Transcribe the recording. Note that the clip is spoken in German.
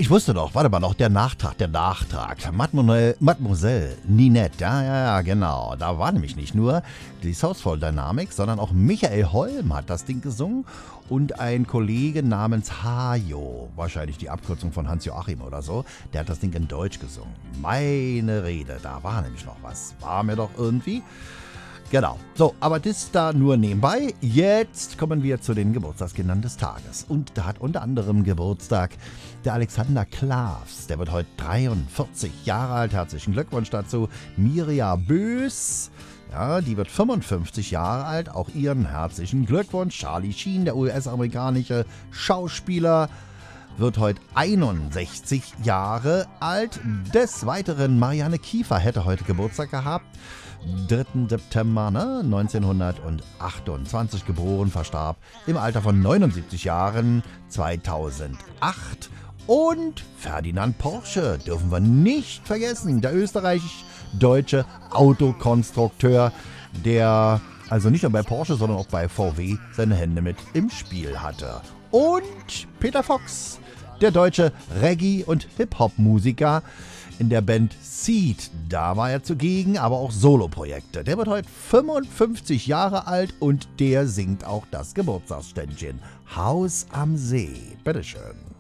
ich wusste doch, warte mal noch, der Nachtrag. Mademoiselle Ninette, ja, genau. Da war nämlich nicht nur die Soulful Dynamics, sondern auch Michael Holm hat das Ding gesungen und ein Kollege namens Hajo, wahrscheinlich die Abkürzung von Hans-Joachim oder so, der hat das Ding in Deutsch gesungen. Meine Rede, da war nämlich noch was. War mir doch irgendwie... Genau. So, aber das da nur nebenbei. Jetzt kommen wir zu den Geburtstagskindern des Tages. Und da hat unter anderem Geburtstag der Alexander Klavs. Der wird heute 43 Jahre alt. Herzlichen Glückwunsch dazu. Mirja Bös. Ja, die wird 55 Jahre alt. Auch ihren herzlichen Glückwunsch. Charlie Sheen, der US-amerikanische Schauspieler, wird heute 61 Jahre alt. Des Weiteren Marianne Kiefer hätte heute Geburtstag gehabt. 3. September 1928 geboren, verstarb im Alter von 79 Jahren 2008. Und Ferdinand Porsche dürfen wir nicht vergessen, der österreichisch-deutsche Autokonstrukteur, der also nicht nur bei Porsche, sondern auch bei VW seine Hände mit im Spiel hatte. Und Peter Fox, der deutsche Reggae- und Hip-Hop-Musiker, in der Band Seed, da war er zugegen, aber auch Soloprojekte. Der wird heute 55 Jahre alt und der singt auch das Geburtstagsständchen Haus am See. Bitteschön.